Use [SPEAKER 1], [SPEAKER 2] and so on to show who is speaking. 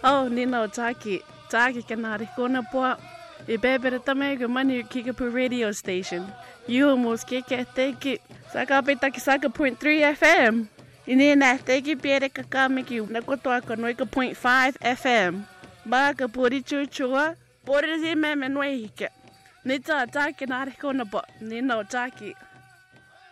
[SPEAKER 1] Oh, Nino Taki. Taki kanari kona po. Ibebere tamego mani Kickapoo radio station. You almost kick at teki. Saka petaki saka 0.3 FM. Inina teki piere kakamiki nakotoa konoika 0.5 FM. Baka puri chuchua. Puri zime menwehike. Nita taki nari kona po. Nino Taki.